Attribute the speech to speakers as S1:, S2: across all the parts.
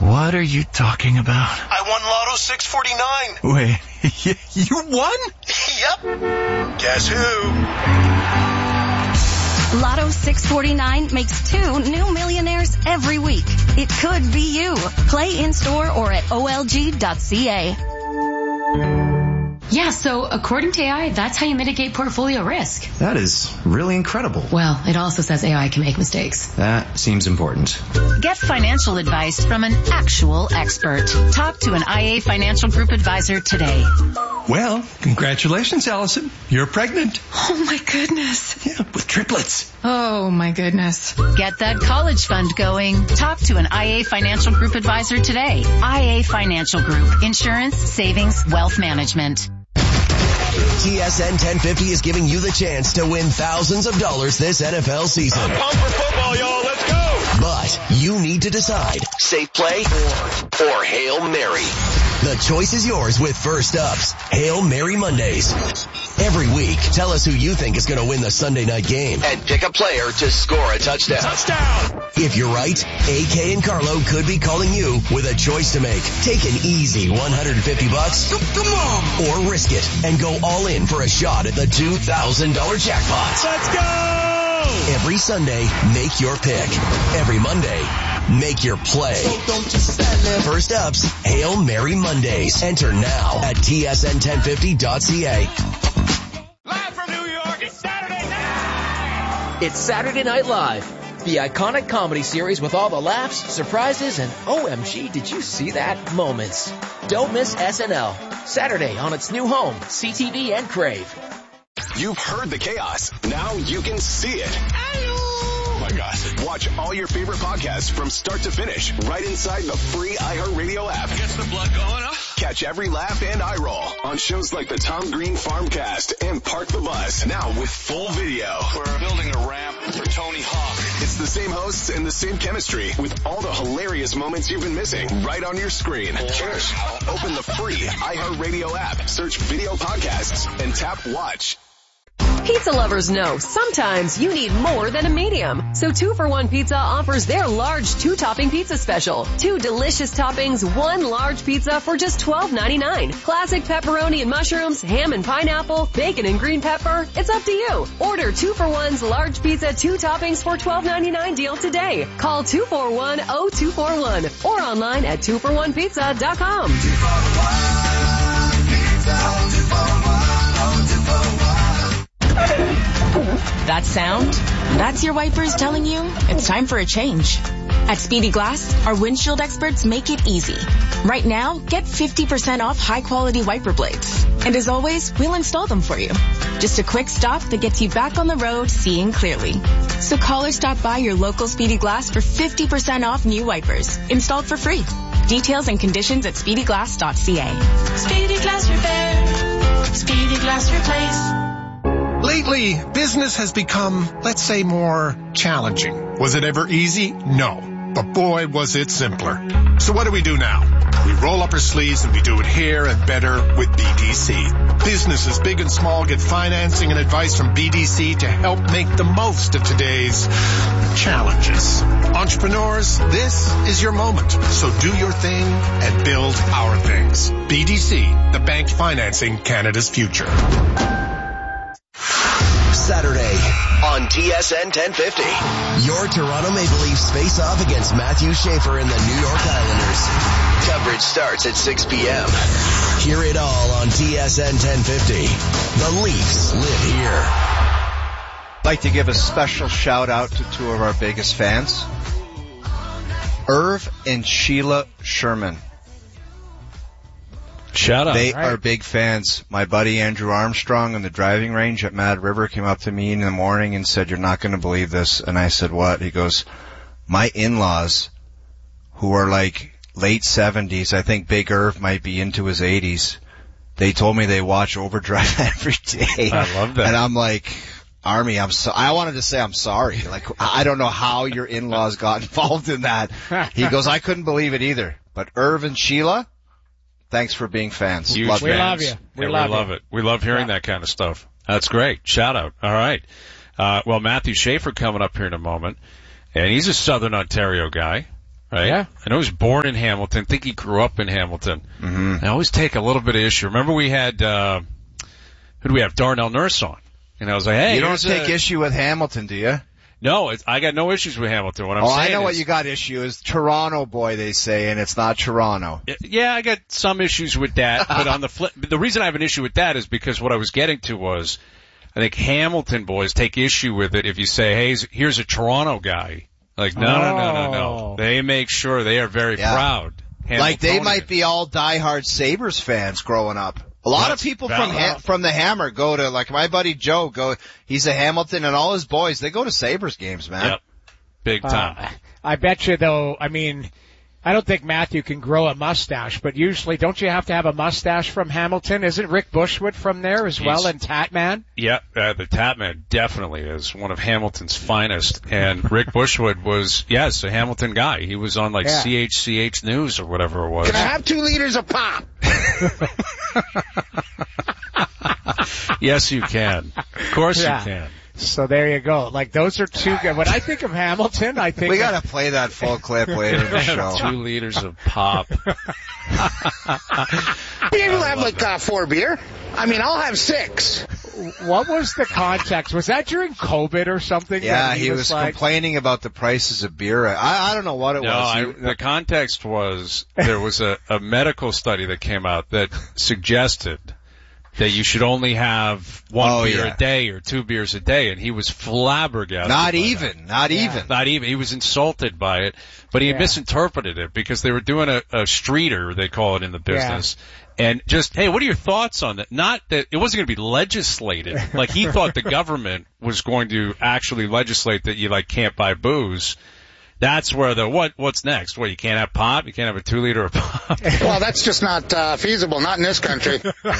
S1: What are you talking about?
S2: I won Lotto 649.
S1: Wait, you won?
S2: Yep. Guess who?
S3: Lotto 649 makes 2 new millionaires every week. It could be you. Play in-store or at olg.ca.
S4: Yeah, so according to AI, that's how you mitigate portfolio risk.
S5: That is really incredible.
S4: Well, it also says AI can make mistakes.
S5: That seems important.
S6: Get financial advice from an actual expert. Talk to an IA Financial Group advisor today.
S7: Well, congratulations, Allison. You're pregnant.
S4: Oh my goodness.
S7: Yeah, with triplets.
S4: Oh my goodness.
S6: Get that college fund going. Talk to an IA Financial Group advisor today. IA Financial Group. Insurance, savings, wealth management.
S8: TSN 1050 is giving you the chance to win thousands of dollars this NFL season.
S2: I'm pumped for football, y'all. Let's go.
S8: But you need to decide, safe play or Hail Mary. The choice is yours with First Up's Hail Mary Mondays. Every week, tell us who you think is going to win the Sunday night game and pick a player to score a touchdown.
S2: Touchdown!
S8: If you're right, AK and Carlo could be calling you with a choice to make. Take an easy $150
S2: Come on!
S8: or risk it and go all in for a shot at the $2,000 jackpot.
S2: Let's go!
S8: Every Sunday, make your pick. Every Monday, make your play. First Up's Hail Mary Mondays. Enter now at tsn1050.ca.
S2: Live from New York, it's Saturday night!
S9: It's Saturday Night Live, the iconic comedy series with all the laughs, surprises, and OMG, did you see that moments. Don't miss SNL. Saturday on its new home, CTV and Crave.
S10: You've heard the chaos. Now you can see it. Oh my gosh. Watch all your favorite podcasts from start to finish right inside the free iHeartRadio app.
S2: Gets the blood going, huh?
S10: Catch every laugh and eye roll on shows like the Tom Green Farmcast and Park the Bus. Now with full video.
S2: We're building a ramp for Tony Hawk.
S10: It's the same hosts and the same chemistry with all the hilarious moments you've been missing right on your screen. Just open the free iHeartRadio app, search video podcasts, and tap watch.
S11: Pizza lovers know sometimes you need more than a medium. So 2-for-1 Pizza offers their large 2-topping pizza special. 2 delicious toppings, 1 large pizza for just $12.99. Classic pepperoni and mushrooms, ham and pineapple, bacon and green pepper. It's up to you. Order 2-for-1's large pizza 2 toppings for $12.99 deal today. Call 241-0241 or online at 2for1pizza.com.
S2: 241
S12: That sound? That's your wipers telling you it's time for a change. At Speedy Glass, our windshield experts make it easy. Right now, get 50% off high-quality wiper blades. And as always, we'll install them for you. Just a quick stop that gets you back on the road seeing clearly. So call or stop by your local Speedy Glass for 50% off new wipers, installed for free. Details and conditions at speedyglass.ca.
S13: Speedy Glass Repair. Speedy Glass Replace.
S14: Lately, business has become, let's say, more challenging. Was it ever easy? No. But boy, was it simpler. So what do we do now? We roll up our sleeves and we do it here and better with BDC. Businesses big and small get financing and advice from BDC to help make the most of today's challenges. Entrepreneurs, this is your moment. So do your thing and build our things. BDC, the bank financing Canada's future.
S8: Saturday on TSN 1050. Your Toronto Maple Leafs face off against Matthew Schaefer and the New York Islanders. Coverage starts at 6 p.m. Hear it all on TSN 1050. The Leafs live here.
S15: I'd like to give a special shout out to 2 of our biggest fans, Irv and Sheila Sherman.
S16: Shout out.
S15: They are big fans. My buddy Andrew Armstrong on the driving range at Mad River came up to me in the morning and said, "You're not going to believe this." And I said, "What?" He goes, "My in-laws, who are like late 70s, I think Big Irv might be into his 80s, they told me they watch Overdrive every day."
S16: I love that.
S15: And I'm like, Army, I wanted to say I'm sorry. Like, I don't know how your in-laws got involved in that. He goes, "I couldn't believe it either." But Irv and Sheila, thanks for being fans.
S16: Huge
S15: love
S16: fans.
S17: We love you.
S16: We love it. We love hearing that kind of stuff. That's great. Shout out. All right. Well, Matthew Schaefer coming up here in a moment, and he's a Southern Ontario guy. right?
S17: Yeah.
S16: I know he was born in Hamilton. I think he grew up in Hamilton.
S15: Mm-hmm.
S16: I always take a little bit of issue. Remember we had, who do we have? Darnell Nurse on. And I was like, hey.
S15: You don't take issue with Hamilton, do you?
S16: No, I got no issues with Hamilton. What I'm saying
S15: I know
S16: is,
S15: what you got issue is Toronto boy, they say, and it's not Toronto.
S16: Yeah, I got some issues with that. But on the flip, the reason I have an issue with that is because what I was getting to was, I think Hamilton boys take issue with it if you say, hey, here's a Toronto guy. Like, no. They make sure they are very proud.
S15: Like they might be all diehard Sabres fans growing up. A lot of people from the Hammer go to, like my buddy Joe, he's a Hamilton, and all his boys, they go to Sabres games, man.
S16: Yep. Big time.
S17: I bet you, though, I mean, I don't think Matthew can grow a mustache, but usually don't you have to have a mustache from Hamilton? Isn't Rick Bushwood from there as well, and Tatman?
S16: Yeah, the Tatman definitely is one of Hamilton's finest. And Rick Bushwood was, yes, a Hamilton guy. He was on like CHCH News or whatever it was.
S18: Can I have 2 liters of pop?
S16: Yes, you can. Of course you can.
S17: So there you go. Like those are two good. When I think of Hamilton, I think
S15: we got to play that full clip later in the show.
S16: 2 liters of pop.
S18: You have like 4 beer. I mean, I'll have 6.
S17: What was the context? Was that during COVID or something?
S15: Yeah, he was like complaining about the prices of beer. I don't know what it was.
S16: The context was there was a medical study that came out that suggested that you should only have 1 beer a day or 2 beers a day, and he was flabbergasted.
S15: Not even. He
S16: was insulted by it, but he misinterpreted it because they were doing a streeter, they call it in the business. Yeah. And just, hey, what are your thoughts on that? Not that it wasn't going to be legislated. Like he thought the government was going to actually legislate that you like can't buy booze. That's where what's next? What, you can't have pop? You can't have a 2 liter of pop?
S18: Well, that's just not feasible, not in this country.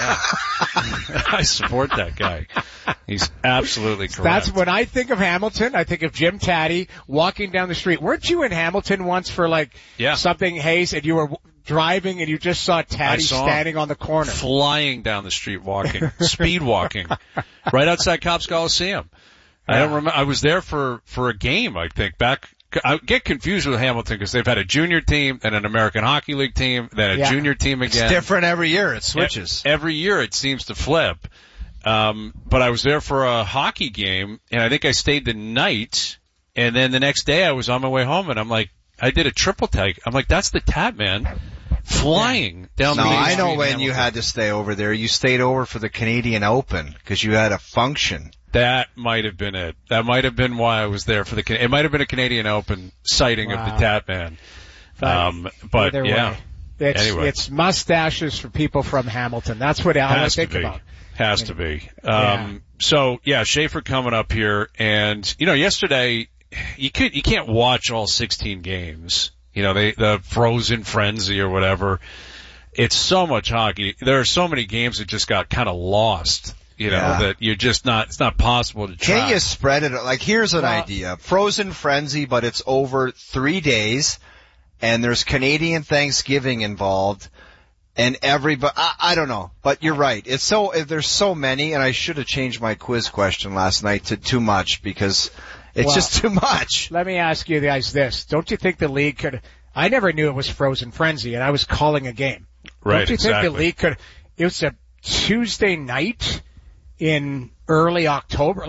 S16: I support that guy. He's absolutely correct.
S17: That's when I think of Hamilton, I think of Jim Taddy walking down the street. Weren't you in Hamilton once for something, Hayes, and you were driving and you just saw Taddy standing on the corner?
S16: Flying down the street walking, speed walking, right outside Cops Coliseum. I don't remember. I was there for a game, I think, back. I get confused with Hamilton because they've had a junior team and an American Hockey League team, then a junior team again.
S15: It's different every year. It switches.
S16: Every year it seems to flip. But I was there for a hockey game, and I think I stayed the night, and then the next day I was on my way home, and I'm like, I did a triple take. I'm like, that's the Tatman flying down the main street.
S15: I know when you had to stay over there. You stayed over for the Canadian Open because you had a function.
S16: That might have been it. That might have been why I was there for it might have been a Canadian Open sighting of the Tatman. But yeah.
S17: It's mustaches for people from Hamilton. That's what I think about.
S16: Has to be. So Schaefer coming up here, and yesterday you can't watch all 16 games. The Frozen Frenzy or whatever. It's so much hockey. There are so many games that just got kind of lost. That you're just it's not possible to track.
S15: Can't you spread it? Like, here's an idea. Frozen Frenzy, but it's over 3 days, and there's Canadian Thanksgiving involved, and everybody, I don't know, but you're right. There's so many, and I should have changed my quiz question last night to too much, because it's just too much.
S17: Let me ask you guys this. Don't you think the league could, I never knew it was Frozen Frenzy, and I was calling a game.
S16: Right,
S17: Don't you think the league could, it was a Tuesday night in early October,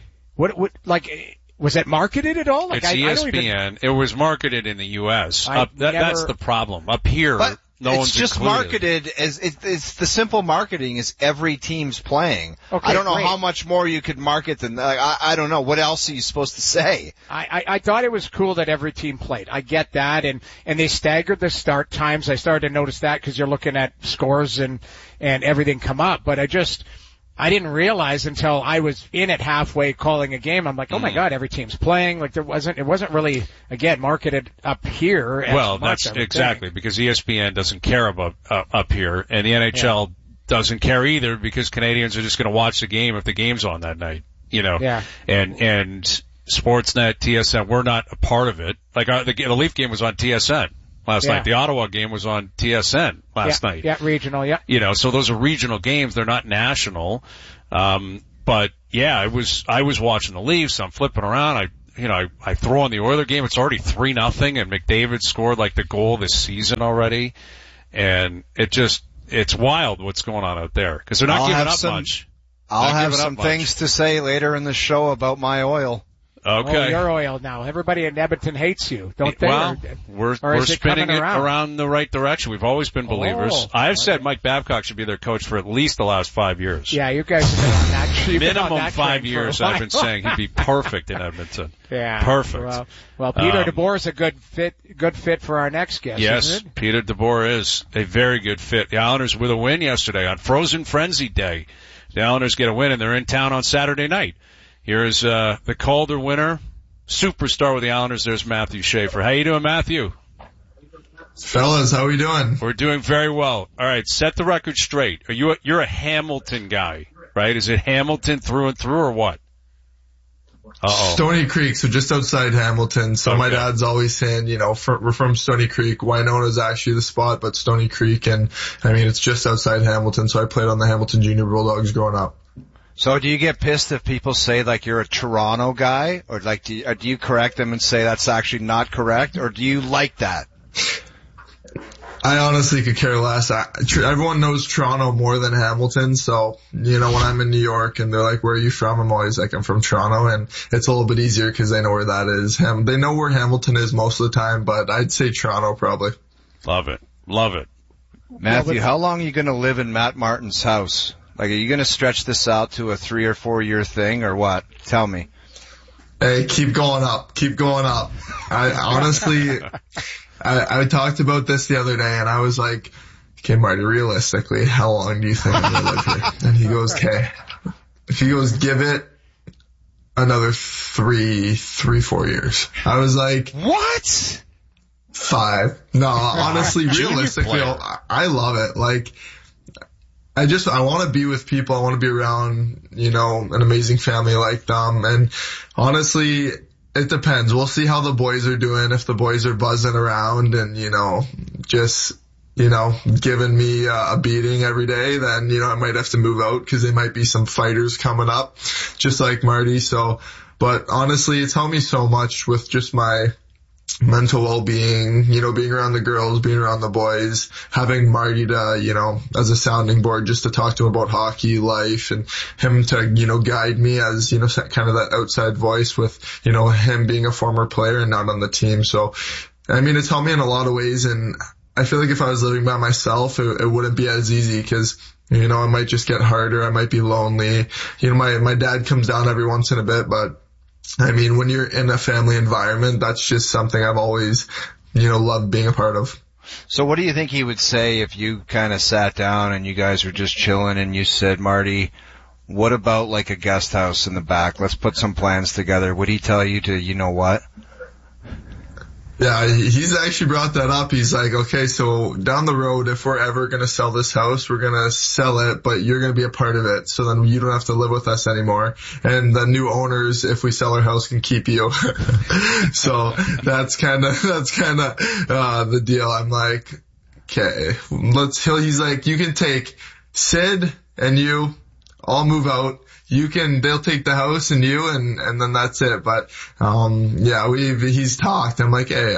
S17: was it marketed at all?
S16: It's ESPN. It was marketed in the U.S. That's the problem. Up here,
S15: but
S16: no one's
S15: just
S16: included.
S15: Marketed as it's the simple marketing is every team's playing.
S17: Okay,
S15: I don't know how much more you could market than I don't know. What else are you supposed to say?
S17: I thought it was cool that every team played. I get that, and they staggered the start times. I started to notice that because you're looking at scores and everything come up, but I didn't realize until I was in it halfway calling a game. I'm like, oh my God, every team's playing. Like it wasn't really, again, marketed up here.
S16: That's exactly because ESPN doesn't care about up here, and the NHL doesn't care either because Canadians are just going to watch the game if the game's on that night.
S17: Yeah.
S16: And Sportsnet, TSN, we're not a part of it. Like the Leaf game was on TSN. Last night. The Ottawa game was on TSN last night.
S17: Yeah, regional,
S16: so those are regional games. They're not national. But I was watching the Leafs. I'm flipping around. I throw on the Oiler game. It's already 3-0 and McDavid scored like the goal this season already. And it's wild what's going on out there because they're not giving up much.
S15: I'll have some things to say later in the show about my oil.
S16: Okay.
S17: Oh, your oil now. Everybody in Edmonton hates you, don't they?
S16: Well, we're spinning it around the right direction. We've always been believers. I've said Mike Babcock should be their coach for at least the last 5 years.
S17: Yeah, you guys have been on that.
S16: Minimum 5 years I've been saying he'd be perfect in Edmonton.
S17: Yeah.
S16: Perfect.
S17: Well, Peter DeBoer is a good fit for our next guest,
S16: yes,
S17: isn't it?
S16: Peter DeBoer is a very good fit. The Islanders with a win yesterday on Frozen Frenzy Day. The Islanders get a win and they're in town on Saturday night. Here is the Calder winner, superstar with the Islanders. There's Matthew Schaefer. How you doing, Matthew?
S19: Fellas, how we doing?
S16: We're doing very well. All right, set the record straight. You're a Hamilton guy, right? Is it Hamilton through and through or what?
S19: Stony Creek, so just outside Hamilton. So my dad's always saying, we're from Stony Creek. Winona is actually the spot, but Stony Creek, and it's just outside Hamilton. So I played on the Hamilton Junior Bulldogs growing up.
S15: So do you get pissed if people say like you're a Toronto guy, or like do you correct them and say that's actually not correct, or do you like that?
S19: I honestly could care less. Everyone knows Toronto more than Hamilton, so, when I'm in New York and they're like, where are you from? I'm always like, I'm from Toronto, and it's a little bit easier because they know where that is. They know where Hamilton is most of the time, but I'd say Toronto probably.
S16: Love it. Love it.
S15: Matthew, how long are you going to live in Matt Martin's house? Like, are you going to stretch this out to a 3 or 4 year thing or what? Tell me.
S19: Hey, keep going up. Keep going up. I honestly, I talked about this the other day and I was like, okay, Marty, realistically, how long do you think I'm going to live here? And he goes, okay. He goes, give it another 3, 4 years. I was like,
S15: what?
S19: 5. No, honestly, realistically, I love it. Like, I want to be with people. I want to be around, an amazing family like them. And honestly, it depends. We'll see how the boys are doing. If the boys are buzzing around and, giving me a beating every day, then, I might have to move out because there might be some fighters coming up, just like Marty. So, but honestly, it's helped me so much with just my mental well-being, being around the girls, being around the boys, having Marty to, as a sounding board just to talk to him about hockey, life, and him to, guide me as, kind of that outside voice with, him being a former player and not on the team. So, it's helped me in a lot of ways, and I feel like if I was living by myself, it wouldn't be as easy because, it might just get harder. I might be lonely. My dad comes down every once in a bit, but when you're in a family environment, that's just something I've always, loved being a part of.
S15: So what do you think he would say if you kind of sat down and you guys were just chilling and you said, Marty, what about like a guest house in the back? Let's put some plans together. Would he tell you to, what?
S19: Yeah, he's actually brought that up. He's like, okay, so down the road, if we're ever going to sell this house, we're going to sell it, but you're going to be a part of it. So then you don't have to live with us anymore. And the new owners, if we sell our house, can keep you. So that's kind of the deal. I'm like, okay, he's like, you can take Sid and you, I'll move out. They'll take the house and you, and then that's it. But, he's talked. I'm like, hey,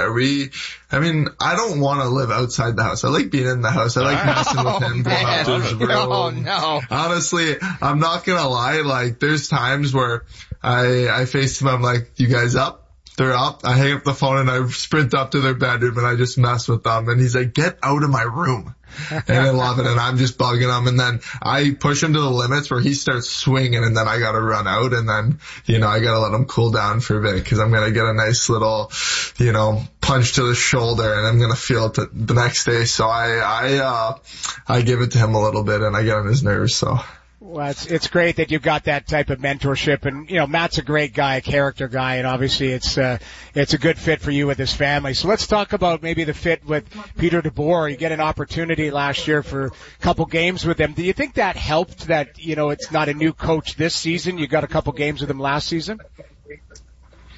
S19: I don't want to live outside the house. I like being in the house. I like messing with him, going up to his room.
S15: Oh, no.
S19: Honestly, I'm not gonna lie. Like, there's times where I face him, I'm like, you guys up? They're up. I hang up the phone and I sprint up to their bedroom and I just mess with them. And he's like, get out of my room. And I love it. And I'm just bugging him. And then I push him to the limits where he starts swinging and then I got to run out. And then, I got to let him cool down for a bit because I'm going to get a nice little, punch to the shoulder and I'm going to feel it the next day. So I give it to him a little bit and I get on his nerves. So.
S17: Well, it's great that you've got that type of mentorship, and Matt's a great guy, a character guy, and obviously it's a good fit for you with his family. So let's talk about maybe the fit with Peter DeBoer. You get an opportunity last year for a couple games with him. Do you think that helped that it's not a new coach this season? You got a couple games with him last season.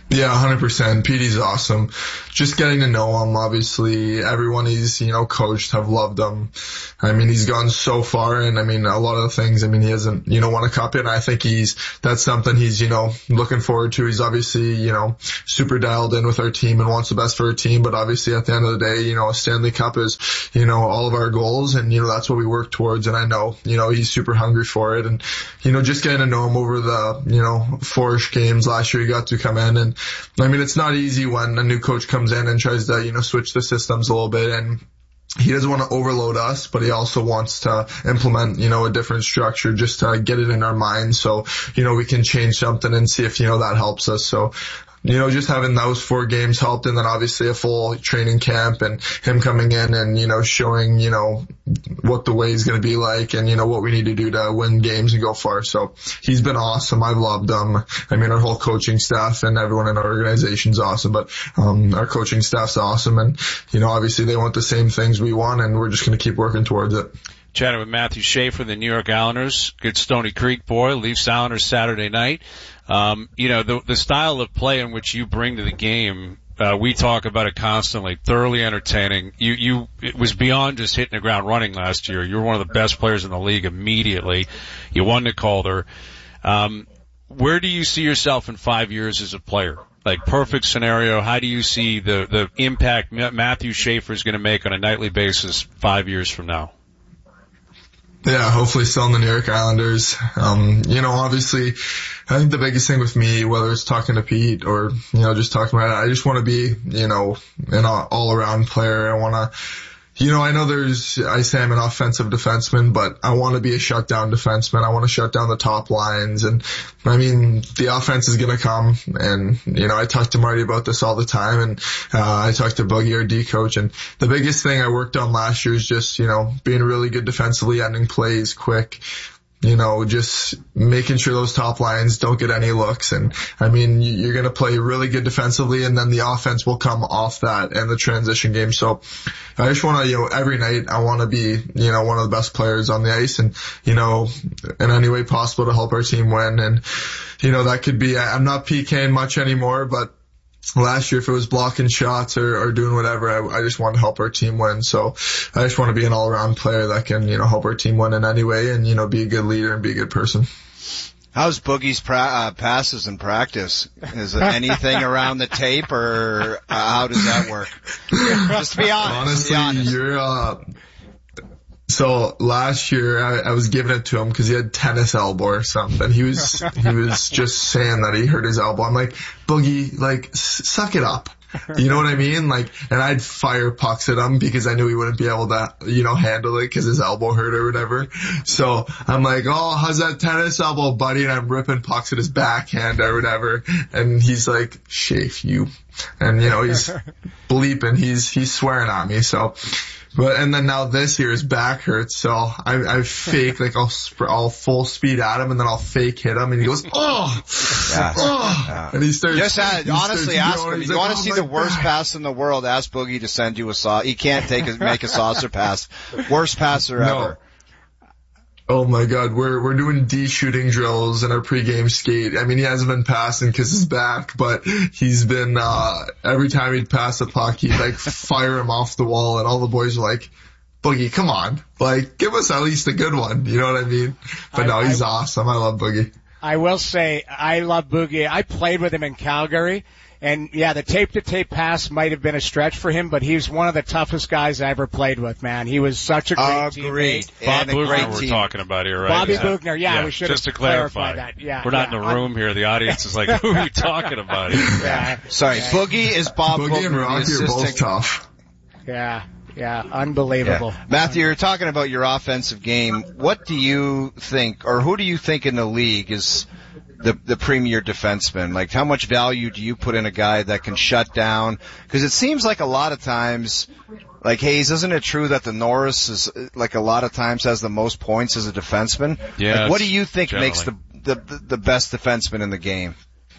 S19: Yeah, 100%. Petey's awesome. Just getting to know him, obviously. Everyone he's, coached have loved him. I mean, he's gone so far, and I mean, a lot of the things, he hasn't, won a cup yet, and I think that's something he's, looking forward to. He's obviously, super dialed in with our team and wants the best for our team, but obviously at the end of the day, a Stanley Cup is, all of our goals, and, that's what we work towards, and I know, he's super hungry for it, and, just getting to know him over the, 4-ish games last year, he got to come in, and I mean, it's not easy when a new coach comes in and tries to, switch the systems a little bit, and he doesn't want to overload us, but he also wants to implement, a different structure just to get it in our minds so, we can change something and see if, that helps us. So, just having those 4 games helped, and then obviously a full training camp and him coming in and, showing, what the way is going to be like and, what we need to do to win games and go far. So he's been awesome. I've loved him. I mean, our whole coaching staff and everyone in our organization's awesome, but, our coaching staff's awesome. And, obviously they want the same things we want, and we're just going to keep working towards it.
S16: Chatting with Matthew Schaefer, the New York Islanders, good Stony Creek boy, Leafs Islanders Saturday night. The style of play in which you bring to the game, we talk about it constantly, thoroughly entertaining. It was beyond just hitting the ground running last year. You were one of the best players in the league immediately. You won the Calder. Where do you see yourself in 5 years as a player? Like, perfect scenario, how do you see the impact Matthew Schaefer is going to make on a nightly basis 5 years from now?
S19: Yeah, hopefully still in the New York Islanders. Obviously, I think the biggest thing with me, whether it's talking to Pete or, just talking about it, I just want to be, an all-around player. I want to, I know I say I'm an offensive defenseman, but I want to be a shutdown defenseman. I want to shut down the top lines. And I mean, the offense is going to come. And, I talk to Marty about this all the time. And, I talk to Boogie, our D coach. And the biggest thing I worked on last year is just, being really good defensively, ending plays quick. Just making sure those top lines don't get any looks. And I mean, you're going to play really good defensively, and then the offense will come off that and the transition game. So I just want to, every night I want to be, one of the best players on the ice, and, in any way possible to help our team win. And, that could be, I'm not PKing much anymore, but last year, if it was blocking shots or doing whatever, I just want to help our team win. So I just want to be an all-around player that can, help our team win in any way and, be a good leader and be a good person.
S15: How's Boogie's passes in practice? Is it anything around the tape, or how does that work? Just to be honest.
S19: Honestly, so last year I was giving it to him because he had tennis elbow or something. He was just saying that he hurt his elbow. I'm like, Boogie, suck it up. You know what I mean? And I'd fire pucks at him because I knew he wouldn't be able to, handle it because his elbow hurt or whatever. So I'm like, oh, how's that tennis elbow, buddy? And I'm ripping pucks at his backhand or whatever. And he's like, Shafe, you. And, he's bleeping. He's swearing at me. So, and then now this year his back hurts, so I fake, I'll full speed at him, and then I'll fake hit him, and he goes, and he starts,
S15: honestly, ask him, you want to see the worst pass in the world, ask Boogie to send you a saucer. He can't make a saucer pass. Worst passer ever.
S19: Oh my God, we're doing D shooting drills in our pregame skate. I mean, he hasn't been passing because his back, but he's been, every time he'd pass a puck, he'd fire him off the wall, and all the boys are like, Boogie, come on. Give us at least a good one. You know what I mean? But he's awesome. I love Boogie.
S17: I will say, I love Boogie. I played with him in Calgary. And yeah, the tape-to-tape pass might have been a stretch for him, but he's one of the toughest guys I ever played with, man. He was such a great teammate.
S16: Bob Bugner we're talking about here, right?
S17: Bobby Bugner, we should
S16: just
S17: have
S16: to clarify
S17: that. Yeah,
S16: we're not in the room here. The audience is like, who are you talking about here?
S15: Yeah. Sorry, Boogie is Bob Bugner.
S19: Boogie and Rocky are both tough.
S17: Yeah, unbelievable.
S15: Yeah. Matthew, you're talking about your offensive game. What do you think, or who do you think in the league is the premier defenseman? How much value do you put in a guy that can shut down? Because it seems like a lot of times, Hayes, isn't it true that the Norris is a lot of times has the most points as a defenseman?
S16: Yeah.
S15: What do you think makes the best defenseman in the game?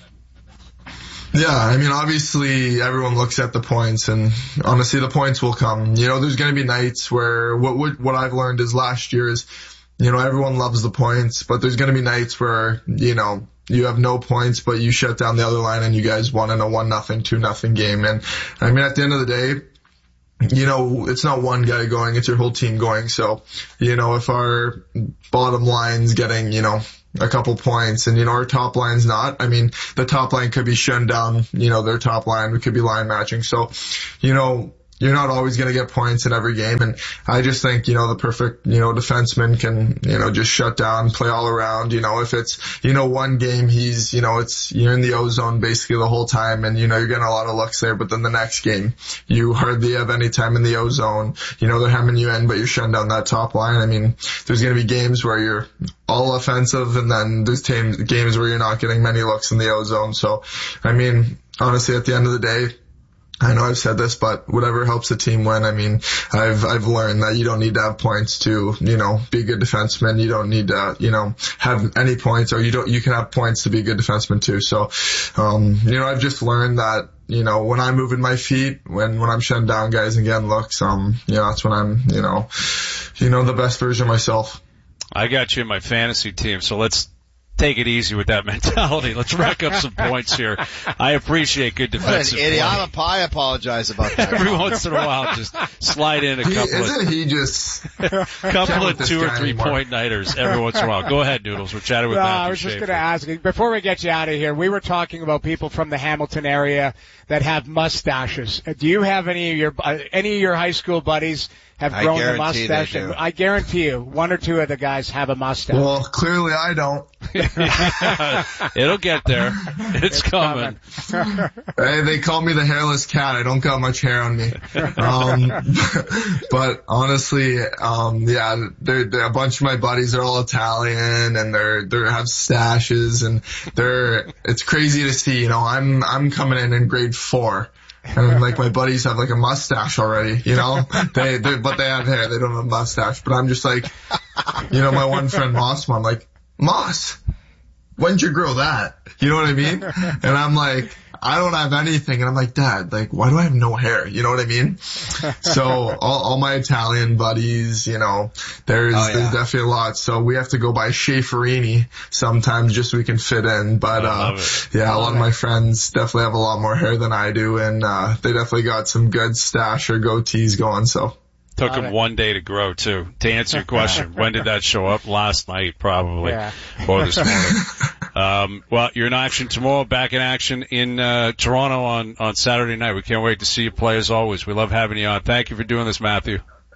S19: Yeah, I mean, obviously everyone looks at the points, and honestly, the points will come. There's going to be nights where what I've learned is last year is, everyone loves the points, but there's going to be nights where, you have no points, but you shut down the other line and you guys won in a 1-0, 2-0 game. And I mean, at the end of the day, you know, it's not one guy going, it's your whole team going. So, you know, if our bottom line's getting, you know, a couple points and, you know, our top line's not, I mean, the top line could be shutting down, you know, their top line. We could be line matching. So, you know, you're not always going to get points in every game. And I just think, you know, the perfect, you know, defenseman can, you know, just shut down, play all around. You know, if it's, you know, one game he's, you know, you're in the O zone basically the whole time and, you know, you're getting a lot of looks there. But then the next game, you hardly have any time in the O zone. You know, they're hemming you in, but you're shutting down that top line. I mean, there's going to be games where you're all offensive and then there's games where you're not getting many looks in the O zone. So, I mean, honestly, at the end of the day, I know I've said this, but whatever helps the team win. I mean, I've learned that you don't need to have points to, you know, be a good defenseman. You don't need to, you know, have any points, or you can have points to be a good defenseman too. So, you know, I've just learned that, you know, when I'm moving my feet, when I'm shutting down guys and getting looks, you know, that's when I'm, you know, the best version of myself.
S16: I got you in my fantasy team, so let's take it easy with that mentality. Let's rack up some points here. I appreciate good defensive play.
S20: I apologize about that.
S16: Every once in a while, just slide in a couple of 2 or 3 point nighters every once in a while. Go ahead, Noodles. We're chatting with Matthew
S17: I was just
S16: Schaefer.
S17: going to ask, before we get you out of here, we were talking about people from the Hamilton area that have mustaches. Do you have any of your high school buddies have grown a mustache? I guarantee you, 1 or 2 of the guys have a mustache.
S19: Well, clearly I don't.
S16: It'll get there. It's coming.
S19: Hey, they call me the hairless cat. I don't got much hair on me. But honestly, yeah, they're a bunch of my buddies are all Italian and they have stashes and it's crazy to see, you know, I'm coming in grade 4. And like my buddies have like a mustache already, you know, but they have hair. They don't have a mustache, but I'm just like, you know, my one friend Moss, I'm like, Moss, when'd you grow that? You know what I mean? And I'm like, I don't have anything. And I'm like, Dad, like, why do I have no hair? You know what I mean? So all my Italian buddies, you know, there's definitely a lot. So we have to go by Schaeferini sometimes just so we can fit in. But, yeah, a lot of my friends definitely have a lot more hair than I do. And, they definitely got some good stash or goatees going. So.
S16: Took him 1 day to grow, too. To answer your question, when did that show up? Last night, probably. Yeah. Or this morning. Well, you're in action tomorrow, back in action in Toronto on Saturday night. We can't wait to see you play as always. We love having you on. Thank you for doing this, Matthew.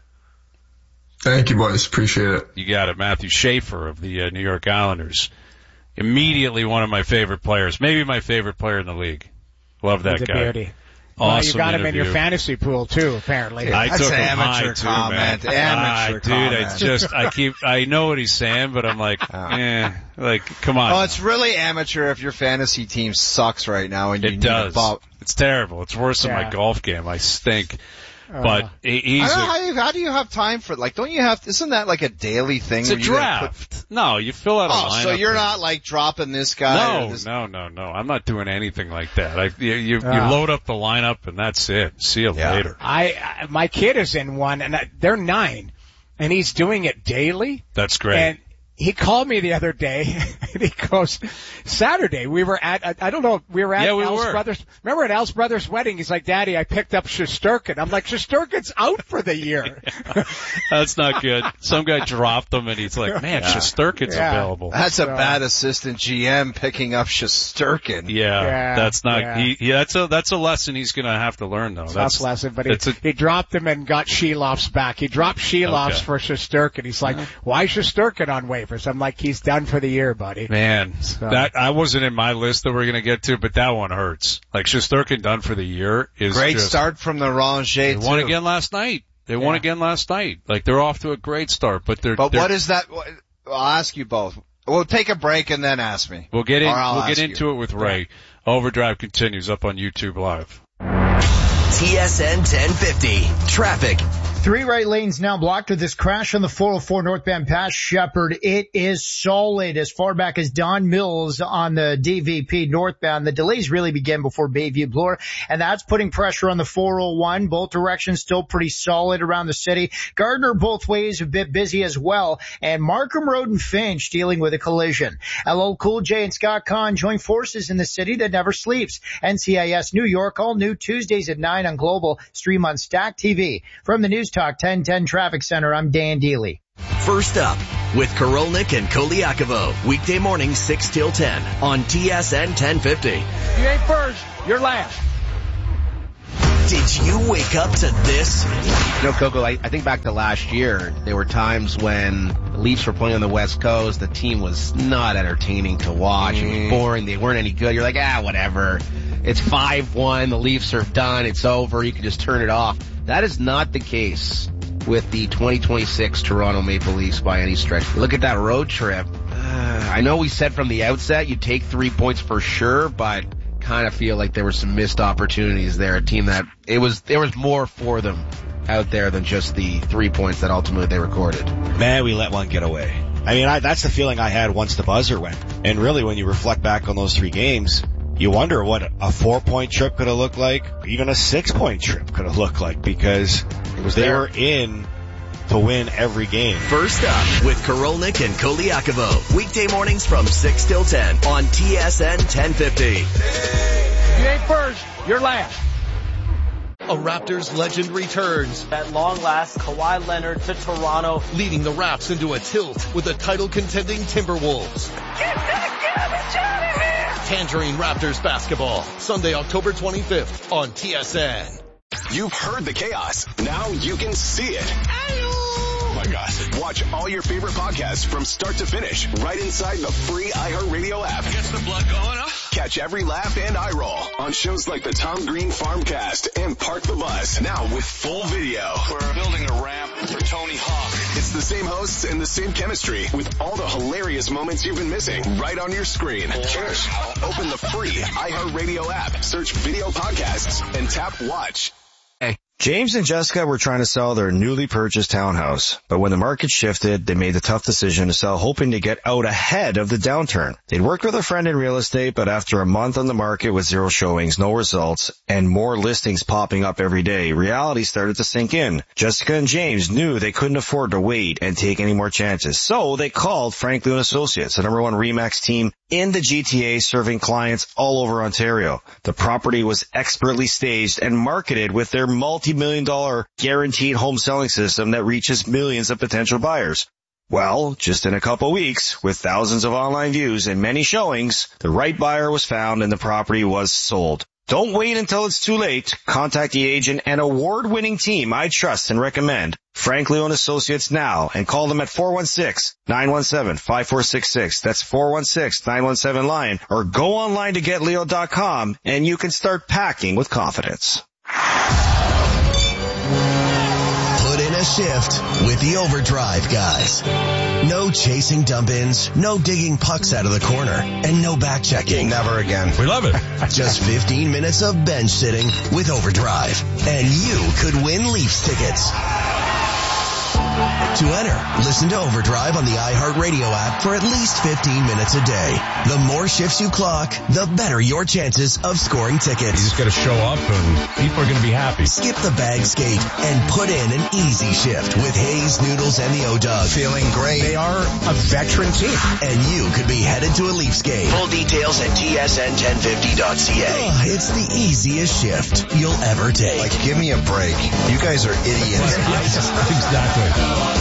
S19: Thank you, boys. Appreciate it.
S16: You got it. Matthew Schaefer of the New York Islanders. Immediately one of my favorite players. Maybe my favorite player in the league. Love that guy.
S17: Beauty.
S16: Awesome
S17: well, you got
S16: interview.
S17: him in your fantasy pool too, apparently.
S20: I
S16: took him
S20: amateur
S16: high too,
S20: comment.
S16: man.
S20: Amateur
S16: comment. I know what he's saying, but I'm like, come on.
S20: Oh, it's really amateur if your fantasy team sucks right now and you need a bump.
S16: It's terrible. It's worse than my golf game. I stink. But he's
S20: how do you have time for it? Like, don't you have? Isn't that like a daily thing?
S16: It's a draft. No, you fill out a lineup.
S20: So you're not like dropping this guy?
S16: No. I'm not doing anything like that. You load up the lineup and that's it. See you later.
S17: My kid is in one, and they're 9, and he's doing it daily.
S16: That's great.
S17: And he called me the other day, and he goes, Saturday, we were at Al's Brothers. Remember at Al's Brothers' wedding? He's like, Daddy, I picked up Shesterkin. I'm like, Shesterkin's out for the year.
S16: That's not good. Some guy dropped him, and he's like, man, Shesterkin's available.
S20: That's a bad assistant GM picking up Shesterkin.
S16: Yeah, that's not, that's a lesson he's gonna have to learn, though.
S17: That's a lesson, but he dropped him and got Sheloff's back. He dropped Sheloff's for Shesterkin. He's like, why Shesterkin on waivers? I'm like, he's done for the year, buddy.
S16: Man, that I wasn't in my list that we're going to get to, but that one hurts. Like, Shesterkin done for the year is
S20: great start from the Ranger.
S16: They won again last night. Won again last night. Like, they're off to a great start, but
S20: what is that? I'll ask you both. We'll take a break and then ask me.
S16: We'll get into it with Ray. Overdrive continues up on YouTube Live.
S8: TSN 1050 Traffic.
S21: 3 right lanes now blocked with this crash on the 404 northbound past Shepherd. It is solid as far back as Don Mills on the DVP northbound. The delays really began before Bayview Bloor, and that's putting pressure on the 401. Both directions still pretty solid around the city. Gardner both ways a bit busy as well, and Markham Road and Finch dealing with a collision. LL Cool J and Scott Conn join forces in the city that never sleeps. NCIS New York, all new Tuesdays at 9 on Global. Stream on Stack TV. From the News Talk 1010 Traffic Center, I'm Dan Deely.
S8: First Up with Korolnik and Koliakovo. Weekday mornings 6 till 10 on TSN 1050.
S17: You ain't first, you're last.
S8: Did you wake up to this?
S22: Coco, I think back to last year, there were times when the Leafs were playing on the West Coast, the team was not entertaining to watch. It was boring, they weren't any good. You're like, whatever. It's 5-1, the Leafs are done, it's over, you can just turn it off. That is not the case with the 2026 Toronto Maple Leafs by any stretch. Look at that road trip. I know we said from the outset you'd take 3 points for sure, but kind of feel like there were some missed opportunities there. A team that there was more for them out there than just the 3 points that ultimately they recorded.
S23: Man, we let one get away. I mean, that's the feeling I had once the buzzer went. And really, when you reflect back on those 3 games, you wonder what a 4-point trip could have looked like, or even a 6-point trip could have looked like, because they were in to win every game.
S8: First Up with Korolnik and Koliakovo. Weekday mornings from 6 till 10 on TSN 1050.
S17: You ain't first, you're last.
S24: A Raptors legend returns.
S25: At long last, Kawhi Leonard to Toronto,
S24: leading the Raps into a tilt with the title-contending Timberwolves.
S2: Get that garbage out of here!
S24: Tangerine Raptors basketball, Sunday, October 25th on TSN.
S10: You've heard the chaos. Now you can see it. Oh my gosh. Watch all your favorite podcasts from start to finish right inside the free iHeartRadio app.
S2: Gets the blood going, huh?
S10: Catch every laugh and eye roll on shows like the Tom Green Farmcast and Park the Bus. Now with full video.
S2: We're building a ramp for Tony Hawk.
S10: It's the same hosts and the same chemistry with all the hilarious moments you've been missing right on your screen. Cheers. Open the free iHeartRadio app, search video podcasts, and tap watch.
S26: James and Jessica were trying to sell their newly purchased townhouse, but when the market shifted, they made the tough decision to sell, hoping to get out ahead of the downturn. They'd worked with a friend in real estate, but after a month on the market with 0 showings, no results, and more listings popping up every day, reality started to sink in. Jessica and James knew they couldn't afford to wait and take any more chances, so they called Frank Lewin Associates, the #1 RE/MAX team in the GTA, serving clients all over Ontario. The property was expertly staged and marketed with their multi-million-dollar guaranteed home selling system that reaches millions of potential buyers. Well, just in a couple weeks, with thousands of online views and many showings, the right buyer was found and the property was sold. Don't wait until it's too late. Contact the agent and award-winning team I trust and recommend, Frank Lewin Associates, now, and call them at 416-917-5466. That's 416-917-LION, or go online to getleo.com and you can start packing with confidence.
S8: Put in a shift with the Overdrive guys. No chasing dump-ins, no digging pucks out of the corner, and no back-checking.
S15: Never again.
S27: We love it.
S8: Just 15 minutes of bench sitting with Overdrive, and you could win Leafs tickets. To enter, listen to Overdrive on the iHeartRadio app for at least 15 minutes a day. The more shifts you clock, the better your chances of scoring tickets.
S27: You just got to show up and people are going to be happy.
S8: Skip the bag skate and put in an easy shift with Hayes, Noodles, and the O-Dog.
S18: Feeling great. They are a veteran team.
S8: And you could be headed to a Leafs game. Full details at tsn1050.ca. It's the easiest shift you'll ever take.
S15: Like, give me a break. You guys are idiots.
S27: Exactly.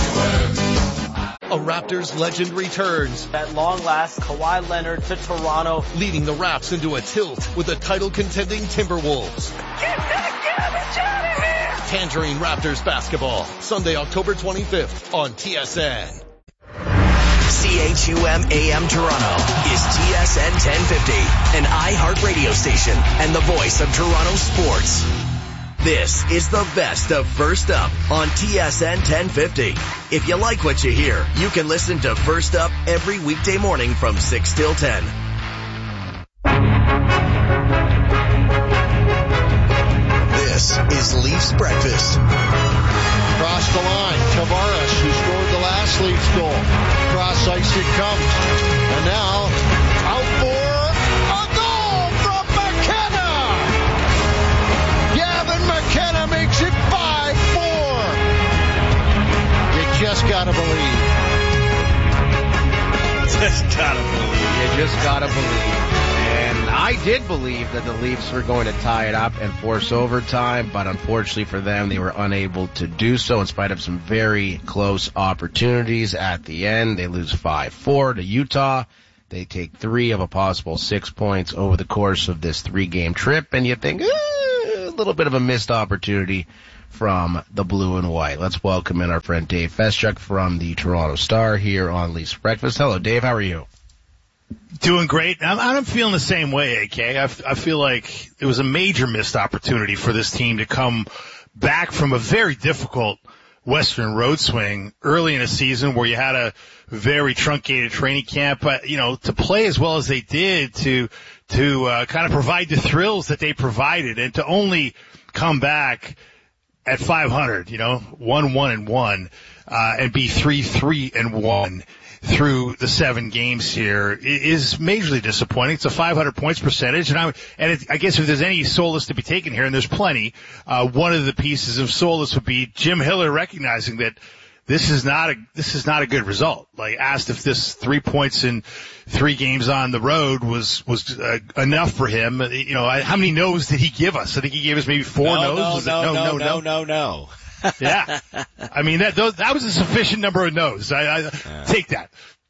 S24: A Raptors legend returns.
S25: At long last, Kawhi Leonard to Toronto,
S24: leading the Raps into a tilt with the title-contending Timberwolves.
S2: Get that garbage out of here!
S24: Tangerine Raptors basketball, Sunday, October 25th on TSN.
S8: CHUM AM Toronto is TSN 1050, an iHeart radio station and the voice of Toronto sports. This is the best of First Up on TSN 1050. If you like what you hear, you can listen to First Up every weekday morning from 6 till 10. This is Leafs Breakfast.
S18: Cross
S1: Tavares, who scored the last Leafs goal. Cross ice it comes. And now, out for a goal from McKenna! Gavin McKenna makes it 5-4. You just gotta believe.
S22: Just gotta believe. You just gotta believe. And I did believe that the Leafs were going to tie it up and force overtime, but unfortunately for them, they were unable to do so in spite of some very close opportunities at the end. They lose 5-4 to Utah. They take 3 of a possible 6 points over the course of this 3-game trip, and you think, a little bit of a missed opportunity from the blue and white. Let's welcome in our friend Dave Feschuk from the Toronto Star here on Leafs Breakfast. Hello, Dave. How are you?
S3: Doing great. I'm feeling the same way, AK. I feel like it was a major missed opportunity for this team to come back from a very difficult Western road swing early in a season where you had a very truncated training camp, but, to play as well as they did, to kind of provide the thrills that they provided, and to only come back at 500, 1-1-1, and be 3-3-1 through the 7 games here is majorly disappointing. It's a 500 points percentage, and I guess if there's any solace to be taken here, and there's plenty, one of the pieces of solace would be Jim Hiller recognizing that this is not a good result. Like, asked if this 3 points in 3 games on the road was enough for him. How many no's did he give us? I think he gave us maybe 4 no's.
S23: No.
S3: Yeah. I mean, that was a sufficient number of no's. I take that.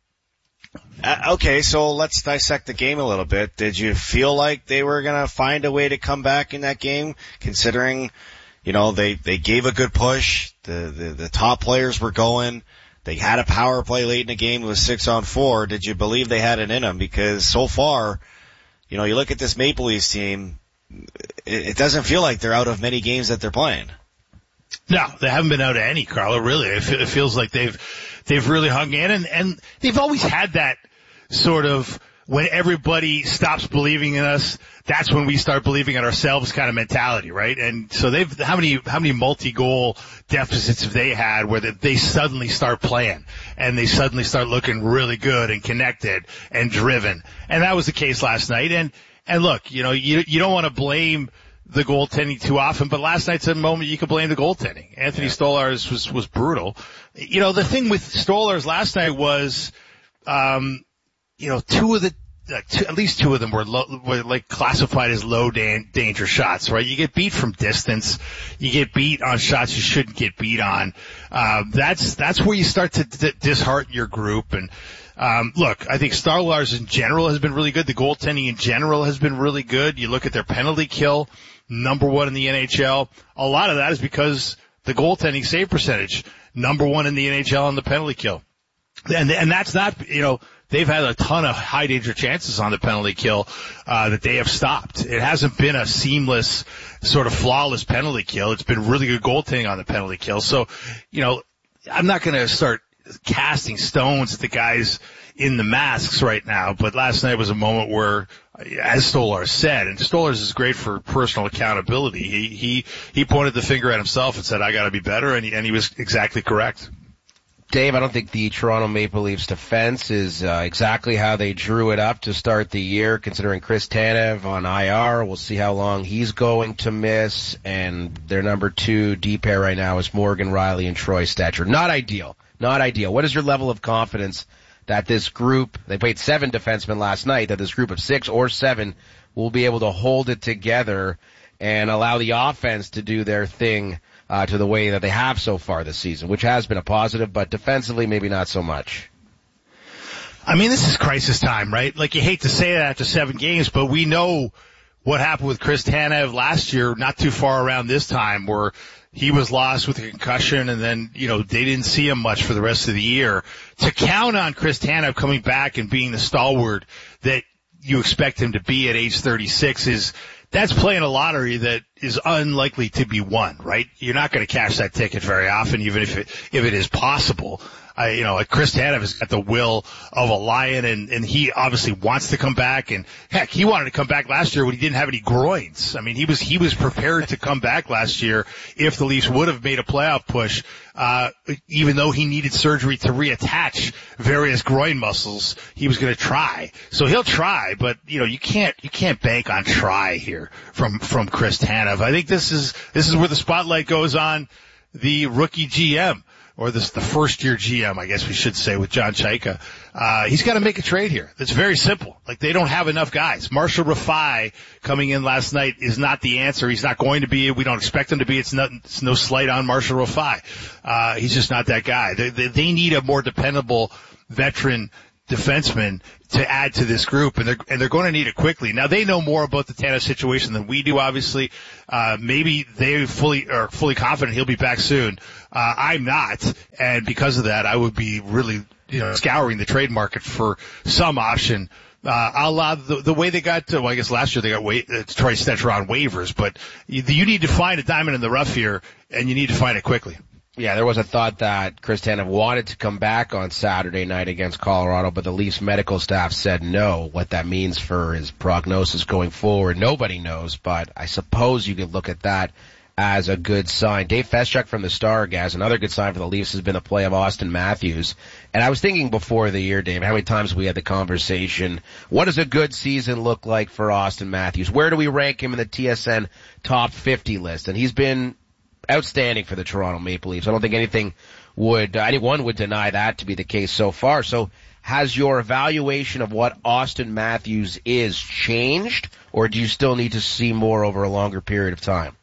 S23: Okay, so let's dissect the game a little bit. Did you feel like they were going to find a way to come back in that game, considering, they gave a good push, the top players were going, they had a power play late in the game, it was 6-on-4. Did you believe they had it in them? Because so far, you look at this Maple Leafs team, it doesn't feel like they're out of many games that they're playing.
S3: No, they haven't been out of any, Carlo, really. It feels like they've really hung in, and they've always had that sort of, when everybody stops believing in us, that's when we start believing in ourselves kind of mentality, right? And so how many multi-goal deficits have they had where they suddenly start playing and they suddenly start looking really good and connected and driven? And that was the case last night. And look, you don't want to blame the goaltending too often, but last night's a moment you could blame the goaltending. Anthony Stolarz was brutal. The thing with Stolarz last night was, at least 2 of them were like classified as low danger shots, right? You get beat from distance. You get beat on shots you shouldn't get beat on. That's where you start to dishearten your group. And, look, I think Stolarz in general has been really good. The goaltending in general has been really good. You look at their penalty kill, number 1 in the NHL. A lot of that is because the goaltending save percentage, number 1 in the NHL on the penalty kill. And that's not, they've had a ton of high danger chances on the penalty kill, that they have stopped. It hasn't been a seamless, sort of flawless penalty kill. It's been really good goaltending on the penalty kill. So, I'm not going to start casting stones at the guys in the masks right now, but last night was a moment where, as Stolarz said, and Stolarz is great for personal accountability, he pointed the finger at himself and said, I got to be better, and he was exactly correct.
S22: Dave, I don't think the Toronto Maple Leafs defense is exactly how they drew it up to start the year, considering Chris Tanev on IR. We'll see how long he's going to miss, and their number 2 D pair right now is Morgan Rielly and Troy Stecher. Not ideal. What is your level of confidence that this group, they played 7 defensemen last night, that this group of 6 or 7 will be able to hold it together and allow the offense to do their thing to the way that they have so far this season, which has been a positive, but defensively maybe not so much?
S3: I mean, this is crisis time, right? Like, you hate to say that after 7 games, but we know what happened with Chris Tanev last year, not too far around this time, where he was lost with a concussion, and then, they didn't see him much for the rest of the year. To count on Chris Tanev coming back and being the stalwart that you expect him to be at age 36 that's playing a lottery that is unlikely to be won, right? You're not going to cash that ticket very often, even if it is possible. Chris Tanev has got the will of a lion, and he obviously wants to come back. And heck, he wanted to come back last year when he didn't have any groins. I mean, he was prepared to come back last year if the Leafs would have made a playoff push, even though he needed surgery to reattach various groin muscles. He was going to try, so he'll try. But you can't bank on try here from Chris Tanev. I think this is where the spotlight goes on the rookie GM. Or the first year GM, I guess we should say, with John Chaika. He's got to make a trade here. It's very simple. Like, they don't have enough guys. Marshall Rafai coming in last night is not the answer. He's not going to be. We don't expect him to be. It's no slight on Marshall Rafai. He's just not that guy. They need a more dependable veteran defenseman to add to this group, and they're going to need it quickly. Now, they know more about the Tanev situation than we do, obviously. Maybe they are fully confident he'll be back soon. I'm not, and because of that, I would be really, scouring the trade market for some option. A la the way they got I guess last year they got Troy Stecher on waivers, but you need to find a diamond in the rough here, and you need to find it quickly.
S22: Yeah, there was a thought that Chris Tanev wanted to come back on Saturday night against Colorado, but the Leafs medical staff said no. What that means for his prognosis going forward, nobody knows, but I suppose you could look at that as a good sign. Dave Feschuk from the Star-Gaz, another good sign for the Leafs has been the play of Austin Matthews. And I was thinking before the year, Dave, how many times we had the conversation, what does a good season look like for Austin Matthews? Where do we rank him in the TSN top 50 list? And he's been outstanding for the Toronto Maple Leafs. I don't think anyone would deny that to be the case so far. So has your evaluation of what Austin Matthews is changed, or do you still need to see more over a longer period of time?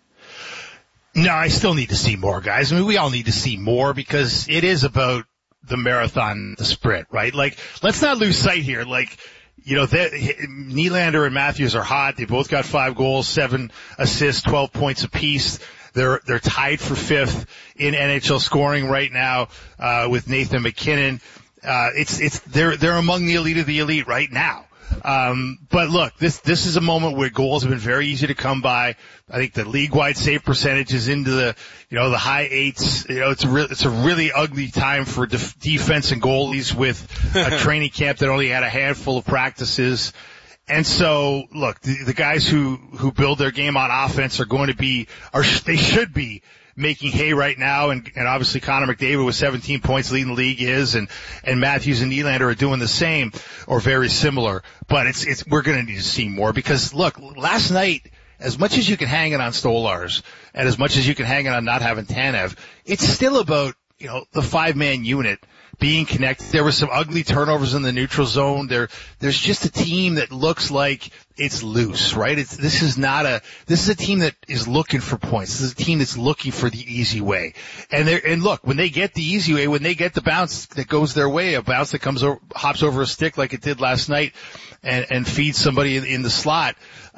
S3: No, I still need to see more, guys. I mean, we all need to see more because it is about the marathon, the sprint, right? Like, let's not lose sight here. Like, Nylander and Matthews are hot. They both got 5 goals, 7 assists, 12 points apiece. They're tied for 5th in NHL scoring right now, with Nathan McKinnon. They're among the elite of the elite right now. But look, this is a moment where goals have been very easy to come by. I think the league-wide save percentage is into the high 8s. It's a really ugly time for defense and goalies with a training camp that only had a handful of practices. And so, look, the guys who build their game on offense they should be making hay right now, and obviously Connor McDavid with 17 points leading the league and Matthews and Nylander are doing the same or very similar. But we're going to need to see more because, look, last night, as much as you can hang it on Stolarz and as much as you can hang it on not having Tanev, it's still about, the 5-man unit being connected. There were some ugly turnovers in the neutral zone. There's just a team that looks like it's loose, right? This is a team that is looking for points. This is a team that's looking for the easy way. And look, when they get the easy way, when they get the bounce that goes their way, a bounce that hops over a stick like it did last night and feeds somebody in the slot,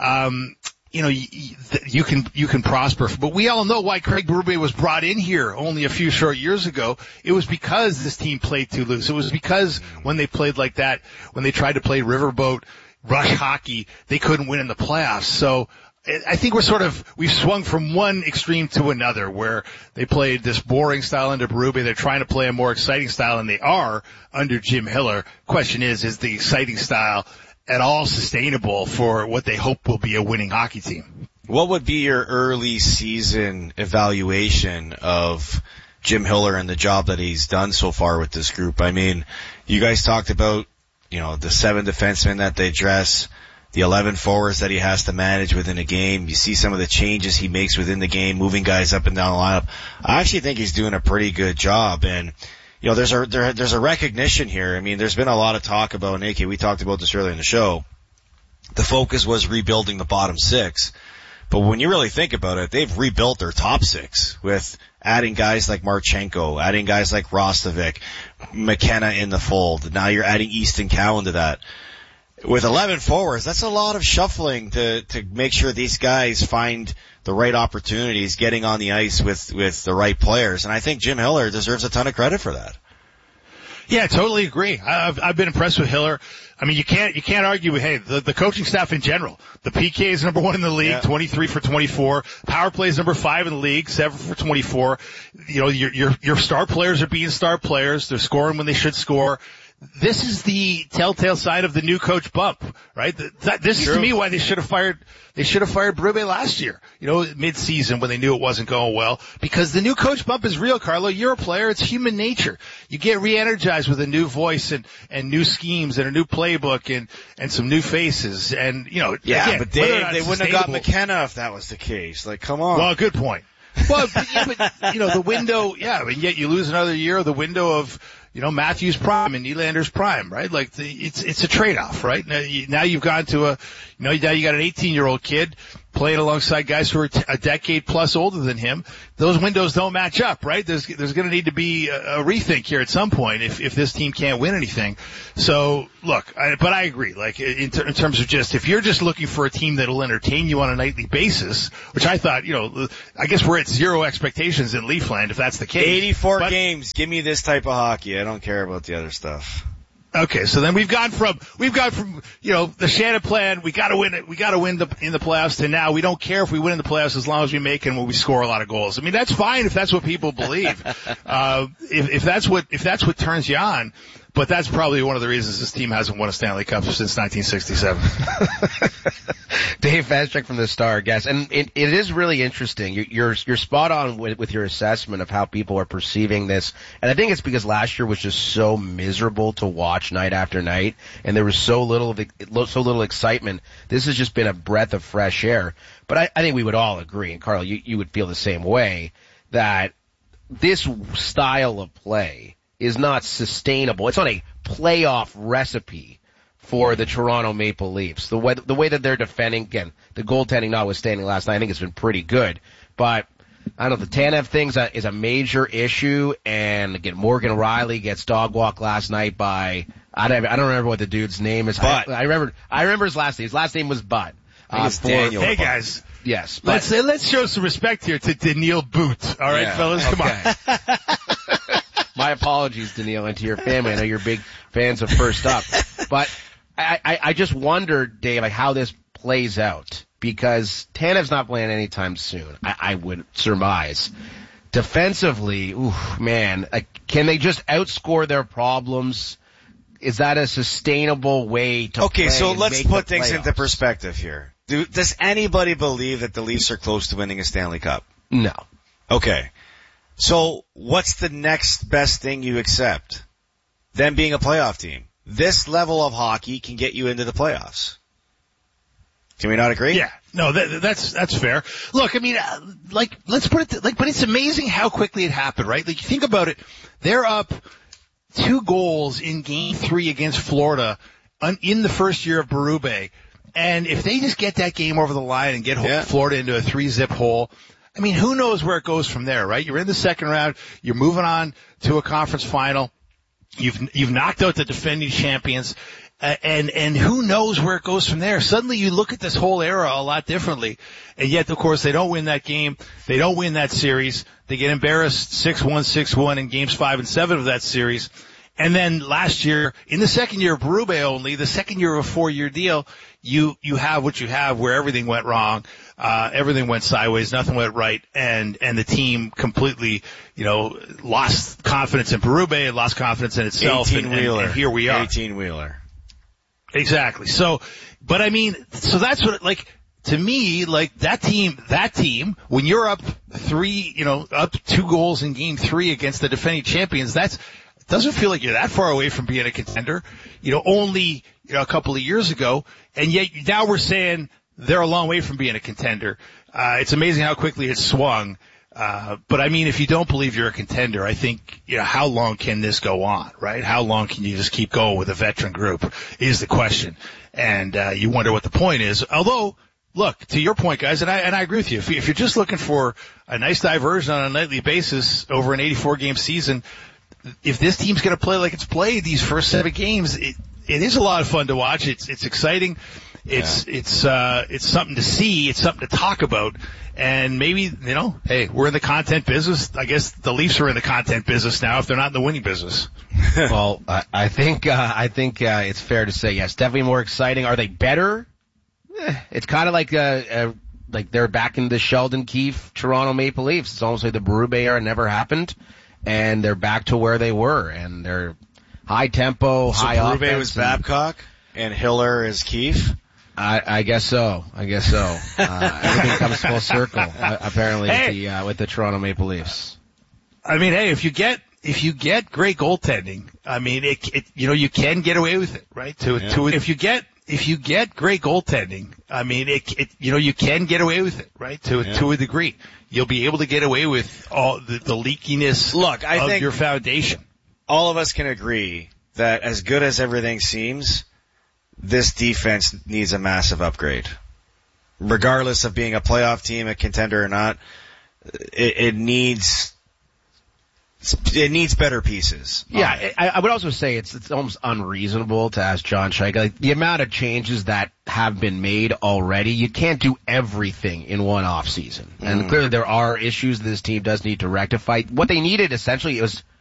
S3: you can prosper. But we all know why Craig Berube was brought in here only a few short years ago. It was because this team played too loose. It was because when they played like that, when they tried to play riverboat rush hockey, they couldn't win in the playoffs. So I think we've swung from one extreme to another where they played this boring style under Berube. They're trying to play a more exciting style, and they are under Jim Hiller. Question is the exciting style at all sustainable for what they hope will be a winning hockey team?
S23: What would be your early season evaluation of Jim Hiller and the job that he's done so far with this group? I mean, you guys talked about, the 7 defensemen that they dress, the 11 forwards that he has to manage within a game. You see some of the changes he makes within the game, moving guys up and down the lineup. I actually think he's doing a pretty good job, and there's a recognition here. I mean, there's been a lot of talk about, and AK, we talked about this earlier in the show. The focus was rebuilding the bottom 6. But when you really think about it, they've rebuilt their top 6 with adding guys like Marchenko, adding guys like Rostovic, McKenna in the fold. Now you're adding Easton Cowan to that. With 11 forwards, that's a lot of shuffling to make sure these guys find the right opportunities, getting on the ice with the right players. And I think Jim Hiller deserves a ton of credit for that.
S3: Yeah, totally agree. I've been impressed with Hiller. I mean, you can't argue with, hey, the coaching staff in general. The PK is number 1 in the league, 23 for 24. Power play is number 5 in the league, 7 for 24. You know, your star players are being star players. They're scoring when they should score. This is the telltale sign of the new coach bump, right? This is to me why they should have fired Berube last year, you know, mid-season when they knew it wasn't going well, because the new coach bump is real, Carlo. You're a player. It's human nature. You get re-energized with a new voice and new schemes and a new playbook and some new faces and, you know,
S23: yeah,
S3: again,
S23: but Dave, they wouldn't have got McKenna if that was the case. Like, come on.
S3: Well, good point. Well, but you know, the window, and yet you lose another year of the window of, you know, Matthews prime and Nylander's prime, right? Like it's a trade-off, right? Now you've gone to now you got an 18-year-old kid playing alongside guys who are a decade plus older than him. Those windows don't match up, right? There's going to need to be a rethink here at some point if this team can't win anything. So look, but I agree. Like in terms of just, if you're just looking for a team that'll entertain you on a nightly basis, which I thought, you know, I guess we're at zero expectations in Leafland if that's the case.
S23: 84 games. Give me this type of hockey. I don't care about the other stuff.
S3: Okay, so then we've gone from, you know, the Shannon plan, we gotta win in the playoffs, to now we don't care if we win in the playoffs as long as we make and when we score a lot of goals. I mean, that's fine if that's what people believe. If that's what turns you on, but that's probably one of the reasons this team hasn't won a Stanley Cup since 1967.
S22: Dave Fastcheck from the Star, guest, and it is really interesting. You're spot on with your assessment of how people are perceiving this, and I think it's because last year was just so miserable to watch night after night, and there was so little excitement. This has just been a breath of fresh air. But I think we would all agree, and Carl, you would feel the same way, that this style of play is not sustainable. It's not a playoff recipe for the Toronto Maple Leafs. The way that they're defending, again, the goaltending notwithstanding last night, I think it's been pretty good. But I don't know, the Tanev thing is a major issue, and again, Morgan Riley gets dog walked last night by, I don't remember what the dude's name is.
S23: Butt.
S22: I remember his last name. His last name was Butt.
S23: Daniel.
S3: Hey guys.
S22: Yes.
S3: Let's show some respect here to Daniil Boot. All right, fellas, come on.
S22: My apologies, Daniil, and to your family. I know you're big fans of First Up. But I just wonder, Dave, like how this plays out, because Tanev's not playing anytime soon, I would surmise. Defensively, can they just outscore their problems? Is that a sustainable way to play?
S23: Okay, so let's put things
S22: playoffs?
S23: into perspective here. Does anybody believe that the Leafs are close to winning a Stanley Cup?
S22: No.
S23: Okay. So what's the next best thing you accept? Them being a playoff team. This level of hockey can get you into the playoffs. Can we not agree?
S3: Yeah. No, that's fair. Look, I mean, let's put it, but it's amazing how quickly it happened, right? Like, you think about it, they're up 2 goals in Game 3 against Florida in the first year of Berube. And if they just get that game over the line and get Florida into a 3-zip hole, I mean, who knows where it goes from there, right? You're in the second round. You're moving on to a conference final. You've knocked out the defending champions. And who knows where it goes from there? Suddenly you look at this whole era a lot differently. And yet, of course, they don't win that game. They don't win that series. They get embarrassed 6-1, 6-1 in games 5 and 7 of that series. And then last year, in the second year of Berube only, the second year of a 4-year deal, you have what you have, where everything went wrong, everything went sideways, nothing went right, and the team completely, you know, lost confidence in Berube, lost confidence in itself, and here we are.
S23: 18-wheeler.
S3: Exactly. So, but I mean, so that's what, like, to me, like, that team, when you're up 2 goals in Game 3 against the defending champions, doesn't feel like you're that far away from being a contender, only, a couple of years ago. And yet now we're saying they're a long way from being a contender. It's amazing how quickly it's swung. But I mean, if you don't believe you're a contender, I think, how long can this go on, right? How long can you just keep going with a veteran group is the question. And, you wonder what the point is. Although, look, to your point, guys, and I agree with you. If you're just looking for a nice diversion on a nightly basis over an 84-game season, if this team's going to play like it's played these first 7 games, it is a lot of fun to watch. It's exciting. It's something to see. It's something to talk about. And maybe, hey, we're in the content business. I guess the Leafs are in the content business now if they're not in the winning business.
S22: Well, I think it's fair to say yes. Definitely more exciting. Are they better? It's kind of like they're back in the Sheldon Keefe Toronto Maple Leafs. It's almost like the Berube era never happened, and they're back to where they were, and they're high tempo, high offense.
S23: So Berube was Babcock, and Hiller is Keefe?
S22: I guess so. Everything comes full circle, apparently, with the Toronto Maple Leafs.
S3: I mean, hey, if you get great goaltending, I mean, you can get away with it, right? If you get great goaltending, I mean, you can get away with it, right? To a degree, you'll be able to get away with all the leakiness of your foundation.
S23: All of us can agree that as good as everything seems, this defense needs a massive upgrade. Regardless of being a playoff team, a contender or not, it needs better pieces.
S22: Yeah, I would also say it's almost unreasonable to ask John Scheich. Like, the amount of changes that have been made already, you can't do everything in one off season. And clearly there are issues this team does need to rectify. What they needed essentially was